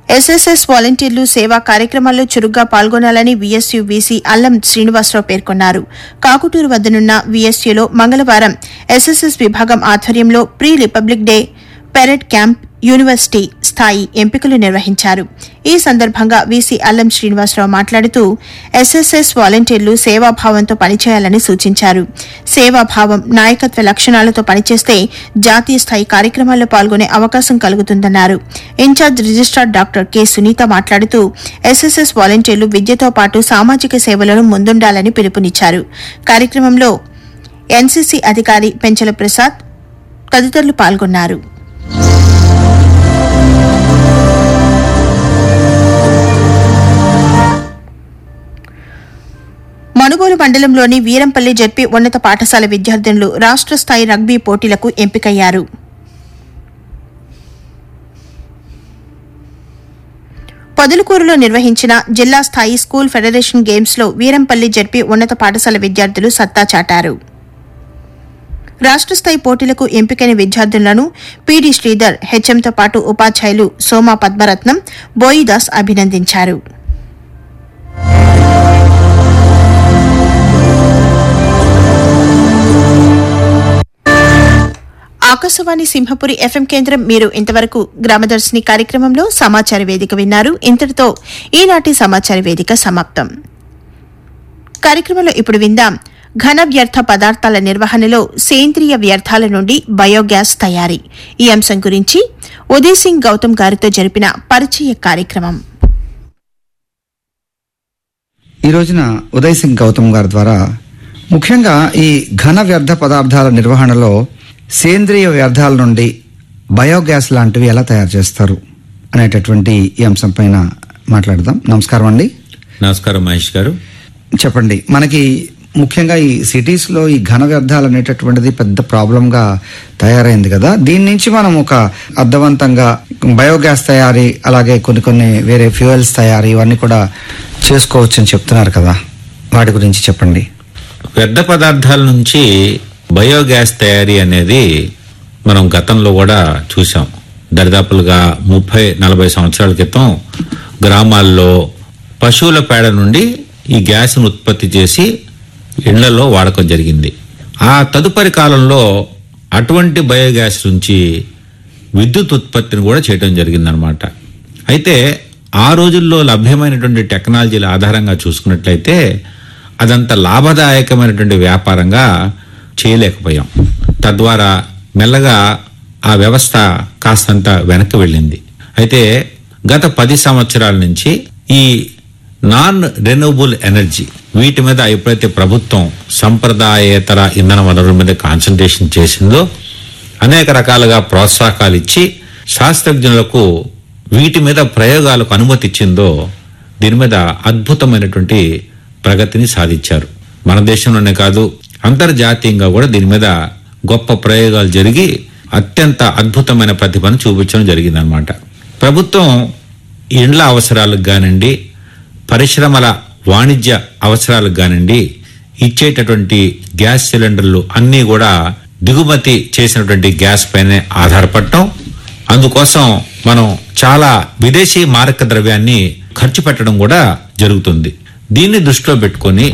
SSS వాలంటీర్లు సేవా కార్యక్రమాల్లో చురుగ్గా పాల్గొనాలని వీఎస్యూ వీసీ అల్లం శ్రీనివాసరావు పేర్కొన్నారు. కాకుటూరు వద్దనున్న వీఎస్యూలో మంగళవారం ఎస్ఎస్ఎస్ విభాగం ఆధ్వర్యంలో pre republic day parade camp university స్థాయి ఎంపికలు నిర్వహించారు. ఈ సందర్భంగా వీసీ అల్లం శ్రీనివాసరావు మాట్లాడుతూ ఎస్ఎస్ఎస్ వాలంటీర్లు సేవాభావంతో పనిచేయాలని సూచించారు. సేవాభావం, నాయకత్వ లక్షణాలతో పనిచేస్తే జాతీయ స్థాయి కార్యక్రమాల్లో పాల్గొనే అవకాశం కలుగుతుందన్నారు. Incharge registrar doctor K Sunitha మాట్లాడుతూ ఎస్ఎస్ఎస్ వాలంటీర్లు విద్యతో పాటు సామాజిక సేవలను ముందుండాలని పిలుపునిచ్చారు. కార్యక్రమంలో ఎన్సీసీ అధికారి పెంచల ప్రసాద్ తదితరులు పాల్గొన్నారు. మనుగోలు మండలంలోని వీరంపల్లి జెడ్పీ ఉన్నత పాఠశాల విద్యార్థినులు రాష్ట్ర స్థాయి రగ్బీ పోటీలకు ఎంపికయ్యారు. పొదలకూరులో నిర్వహించిన జిల్లా స్థాయి స్కూల్ ఫెడరేషన్ గేమ్స్ లో వీరంపల్లి జెడ్పీ ఉన్నత పాఠశాల విద్యార్థులు సత్తా చాటారు. రాష్ట్ర స్థాయి పోటీలకు ఎంపికైన విద్యార్థులను పీడీ శ్రీధర్, హెచ్ఎంతో పాటు ఉపాధ్యాయులు సోమా పద్మరత్నం, బోయిదాస్ అభినందించారు. ఆకాశవాణి సింహపురి ఎఫ్ఎం కేంద్రం. మీరు ఇంతవరకు గ్రామదర్శిని కార్యక్రమంలో సమాచార వేదిక విన్నారు. ఇంతటితో ఈనాటి సమాచార వేదిక సమాప్తం. కార్యక్రమంలో ఇప్పుడు విందాం ఘన వ్యర్థ పదార్థాల నిర్వహణలో సేంద్రియ వ్యర్థాల నుండి బయోగ్యాస్ తయారీ. ఈ అంశం గురించి ఉదయ్ సింగ్ గౌతమ్ గారితో జరిపిన పరిచయ కార్యక్రమం. ఈ రోజున ఉదయ్ సింగ్ గౌతమ్ గారి ద్వారా ముఖ్యంగా ఈ ఘన వ్యర్థ పదార్థాల నిర్వహణలో సేంద్రియ వ్యర్థాల నుండి బయోగ్యాస్ లాంటివి ఎలా తయారు చేస్తారు అనేటటువంటి ఈ అంశం పైన మాట్లాడదాం. నమస్కారం అండి. నమస్కారం మహేష్ గారు. చెప్పండి, మనకి ముఖ్యంగా ఈ సిటీస్ లో ఈ ఘన వ్యర్థాలు అనేటటువంటిది పెద్ద ప్రాబ్లం గా తయారైంది కదా. దీని నుంచి మనం ఒక అర్థవంతంగా బయోగ్యాస్ తయారీ, అలాగే కొన్ని వేరే ఫ్యూయల్స్ తయారీ ఇవన్నీ కూడా చేసుకోవచ్చు అని చెప్తున్నారు కదా, వాటి గురించి చెప్పండి. వ్యర్థ పదార్థాల నుంచి బయోగ్యాస్ తయారీ అనేది మనం గతంలో కూడా చూసాం. దరిదాపులుగా 30-40 సంవత్సరాల క్రితం గ్రామాల్లో పశువుల పేడ నుండి ఈ గ్యాస్ను ఉత్పత్తి చేసి ఇళ్లలో వాడకం జరిగింది. ఆ తదుపరి కాలంలో అటువంటి బయోగ్యాస్ నుంచి విద్యుత్ ఉత్పత్తిని కూడా చేయడం జరిగిందనమాట. అయితే ఆ రోజుల్లో లభ్యమైనటువంటి టెక్నాలజీల ఆధారంగా చూసుకున్నట్లయితే అదంత లాభదాయకమైనటువంటి వ్యాపారంగా చేయలేకపోయాం. తద్వారా మెల్లగా ఆ వ్యవస్థ కాస్తంత వెనక్కి వెళ్ళింది. అయితే గత 10 సంవత్సరాల నుంచి ఈ నాన్ రెన్యూవబుల్ ఎనర్జీ వీటి మీద ఎప్పుడైతే ప్రభుత్వం సంప్రదాయేతర ఇంధన వనరుల మీద కాన్సన్ట్రేషన్ చేసిందో, అనేక రకాలుగా ప్రోత్సాహకాలు ఇచ్చి శాస్త్రజ్ఞులకు వీటి మీద ప్రయోగాలకు అనుమతి ఇచ్చిందో, దీని మీద అద్భుతమైనటువంటి ప్రగతిని సాధించారు. మన దేశంలోనే కాదు, అంతర్జాతీయంగా కూడా దీని మీద గొప్ప ప్రయోగాలు జరిగి అత్యంత అద్భుతమైన ప్రతిభను చూపించడం జరిగిందనమాట. ప్రభుత్వం ఇండ్ల అవసరాలకు కానివ్వండి, పరిశ్రమల వాణిజ్య అవసరాలకు కానివ్వండి, ఇచ్చేటటువంటి గ్యాస్ సిలిండర్లు అన్నీ కూడా దిగుమతి చేసినటువంటి గ్యాస్ పైనే ఆధారపడటం. అందుకోసం మనం చాలా విదేశీ మారక ద్రవ్యాన్ని ఖర్చు పెట్టడం కూడా జరుగుతుంది. దీన్ని దృష్టిలో పెట్టుకొని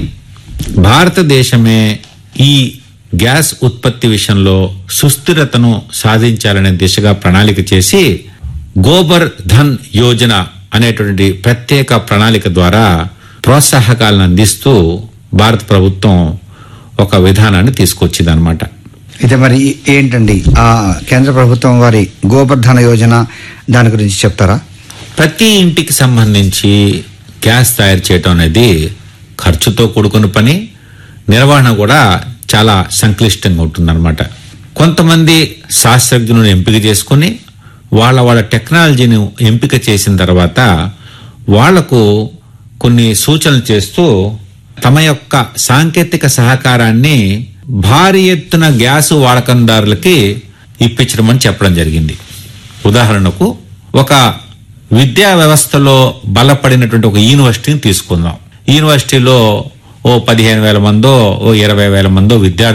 భారతదేశమే ఈ గ్యాస్ ఉత్పత్తి విషయంలో సుస్థిరతను సాధించాలనే దిశగా ప్రణాళిక చేసి గోబర్ ధన్ యోజన అనేటువంటి ప్రత్యేక ప్రణాళిక ద్వారా ప్రోత్సాహకాలను అందిస్తూ భారత ప్రభుత్వం ఒక విధానాన్ని తీసుకొచ్చిందనమాట. అయితే మరి ఏంటండి ఆ కేంద్ర ప్రభుత్వం వారి గోబర్ధన యోజన, దాని గురించి చెప్తారా? ప్రతి ఇంటికి సంబంధించి గ్యాస్ తయారు చేయటం అనేది ఖర్చుతో కూడుకున్న పని, నిర్వహణ కూడా చాలా సంక్లిష్టంగా ఉంటుందన్నమాట. కొంతమంది శాస్త్రజ్ఞులను ఎంపిక చేసుకుని వాళ్ళ టెక్నాలజీని ఎంపిక చేసిన తర్వాత వాళ్లకు కొన్ని సూచనలు చేస్తూ తమ యొక్క సాంకేతిక సహకారాన్ని భారీ ఎత్తున గ్యాసు వాడకందారులకి ఇప్పించడం అని చెప్పడం జరిగింది. ఉదాహరణకు ఒక విద్యా వ్యవస్థలో బలపడినటువంటి ఒక యూనివర్సిటీని తీసుకుందాం. యూనివర్సిటీలో ఓ 15,000 మందో, ఓ 20,000 మందో విద్యార్థులు